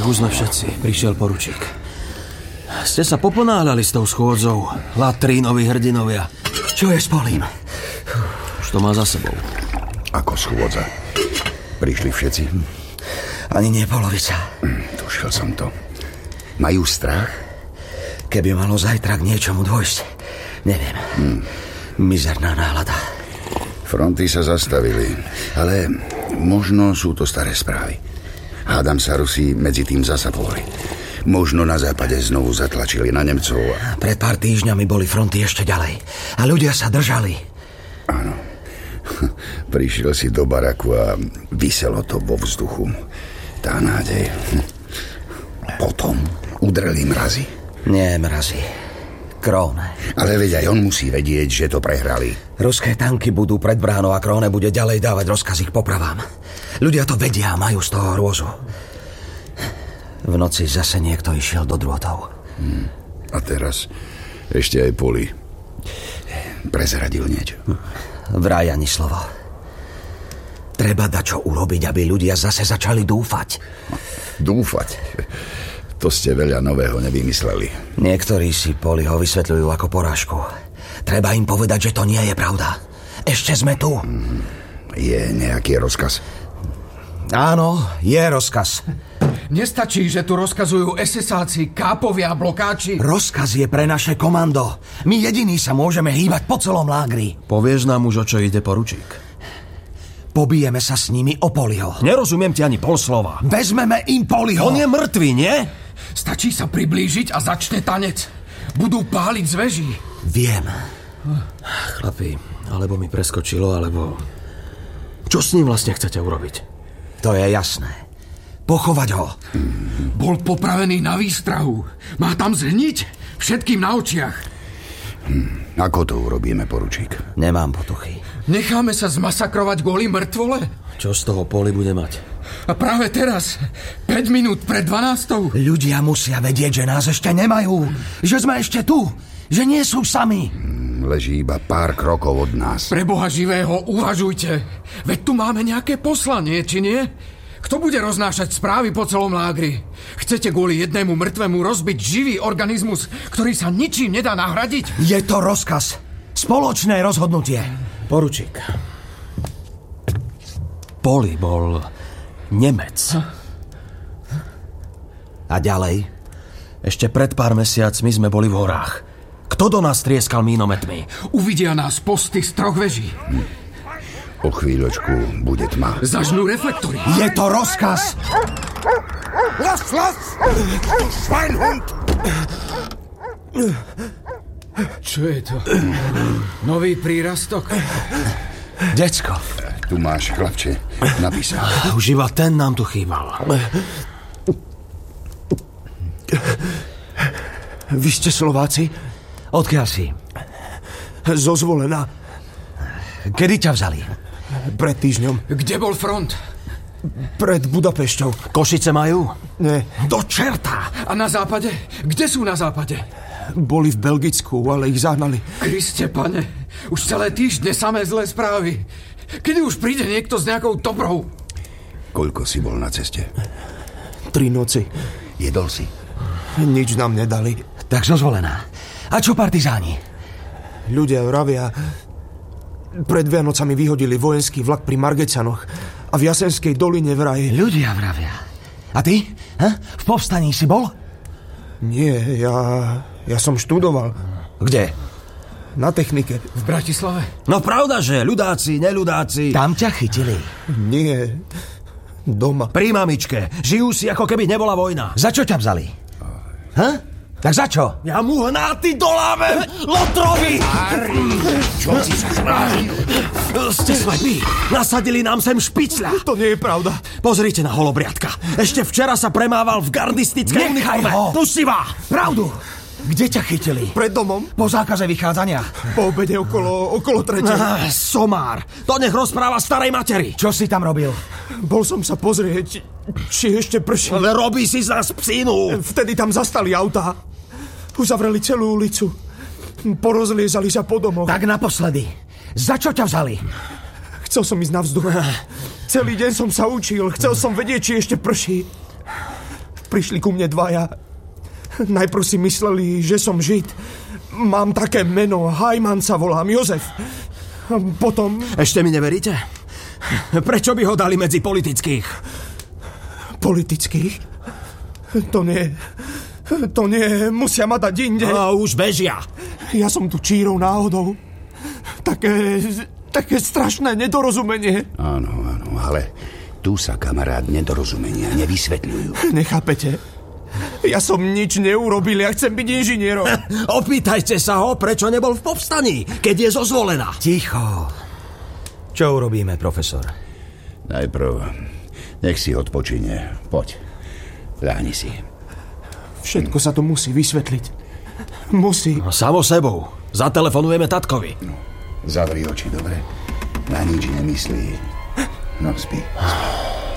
Tu sme všetci, prišiel poručík. Ste sa poponáhľali s tou schôdzou, latrínoví hrdinovia. Čo je s Polím? Už to má za sebou. Ako schôdza? Prišli všetci? Ani nie polovica. Tušil som to. Majú strach? Keby malo zajtra k niečomu dôjsť, neviem. Mizerná nálada. Fronty sa zastavili, ale možno sú to staré správy. Hádam sa Rusi medzi tým zasa pohli. Možno na západe znovu zatlačili na Nemcov. Pred pár týždňami boli fronty ešte ďalej a ľudia sa držali. Áno. Prišiel si do baraku a viselo to vo vzduchu. Tá nádej. Potom udreli mrazy. Nie mrazy. Króne. Ale veď aj on musí vedieť, že to prehrali. Ruské tanky budú pred bránou a Króne bude ďalej dávať rozkaz ich popravám. Ľudia to vedia a majú z toho hrôzu. V noci zase niekto išiel do drôtov. A teraz ešte aj Poli. Prezradil niečo. Vraj ani slovo. Treba dačo urobiť, aby ľudia zase začali dúfať. Dúfať? To ste veľa nového nevymysleli. Niektorí si Poliho vysvetľujú ako porážku. Treba im povedať, že to nie je pravda. Ešte sme tu. Je nejaký rozkaz? Áno, je rozkaz. Nestačí, že tu rozkazujú SS-áci, kápovia a blokáči? Rozkaz je pre naše komando. My jediní sa môžeme hýbať po celom lágri. Povieš nám už, o čo ide, poručík? Pobijeme sa s nimi o Poliho. Nerozumiem ti ani pol slova. Vezmeme im Poliho. On je mŕtvý, nie? Stačí sa priblížiť a začne tanec. Budú páliť z veží. Viem. Chlapi, alebo mi preskočilo, alebo... Čo s ním vlastne chcete urobiť? To je jasné. Pochovať ho. Bol popravený na výstrahu. Má tam zhniť? Všetkým na očiach. Ako to urobíme, poručík? Nemám potuchy. Necháme sa zmasakrovať kvôli mŕtvole? Čo z toho Poli bude mať? A práve teraz, 5 minút pred 12. Ľudia musia vedieť, že nás ešte nemajú. Že sme ešte tu. Že nie sú sami. Leží iba pár krokov od nás. Pre Boha živého, uvažujte. Veď tu máme nejaké poslanie, či nie? Kto bude roznášať správy po celom lágri? Chcete kvôli jednému mŕtvemu rozbiť živý organizmus, ktorý sa ničím nedá nahradiť? Je to rozkaz. Spoločné rozhodnutie. Poručík. Poli bol Nemec. A ďalej? Ešte pred pár mesiacmi sme boli v horách. Kto do nás trieskal mínometmi? Uvidia nás posty z 3 veží. O chvíľočku bude tma. Zažnú reflektory. Je to rozkaz. Los! Schweinhund! Čo je to? Nový prírastok? Decko. Tu máš, chlapče, napísal. Už iba ten nám tu chýbal. Vy ste Slováci? Odkiaľ si? Zo Zvolena. Kedy ťa vzali? Pred týždňom. Kde bol front? Pred Budapešťou. Košice majú? Nie. Do čerta! A na západe? Kde sú na západe? Boli v Belgicku, ale ich zahnali. Kriste, pane, už celé týždne samé zlé správy. Kedy už príde niekto s nejakou dobrou? Koľko si bol na ceste? 3 noci. Jedol si? Nič nám nedali. Tak zo Zvolena. A čo partizáni? Ľudia vravia, pred Vianocami vyhodili vojenský vlak pri Margecanoch a v Jasenskej doline vraj... Ľudia vravia. A ty? V povstaní si bol? Nie, ja som študoval. Kde? Na technike. V Bratislave? No pravda, že ľudáci, neľudáci. Tam ťa chytili. Nie, doma. Pri mamičke. Žijú si, ako keby nebola vojna. Za čo ťa vzali? Tak za čo? Ja mu hnáty do láve! Lotrovi! Čo si sa zbláznil? Ste slepí. Nasadili nám sem špicľa. To nie je pravda. Pozrite na holobriadka. Ešte včera sa premával v gardistickej Nechaj uniforme. ho. Pusivá! Pravdu. Kde ťa chytili? Pred domom. Po zákaze vychádzania. Po obede okolo 3. Somár. To nech rozpráva starej materi. Čo si tam robil? Bol som sa pozrieť, či ešte prší. Ale robí si z nás psínu. Vtedy tam zastali autá. Uzavreli celú ulicu. Porozliezali sa po domoch. Tak naposledy. Za čo ťa vzali? Chcel som ísť na vzduch. Celý deň som sa učil. Chcel som vedieť, či ešte prší. Prišli ku mne dvaja. Najprv si mysleli, že som Žid. Mám také meno, Hajman sa volám, Jozef. Potom... Ešte mi neveríte? Prečo by ho dali medzi politických? Politických? To nie, musia ma dať inde. A už bežia. Ja som tu čírou náhodou. Také strašné nedorozumenie. Áno, ale tu sa, kamarát, nedorozumenia nevysvetľujú. Nechápete? Ja som nič neurobil, ja chcem byť inžinierom. Opýtajte sa ho, prečo nebol v povstaní, keď je zo Zvolena. Ticho. Čo urobíme, profesor? Najprv nech si odpočine. Poď, ľahni si. Všetko sa to musí vysvetliť. Musí. No, samo sebou. Zatelefonujeme tatkovi. No, zavri oči, dobre? Na nič nemyslí. No, spí.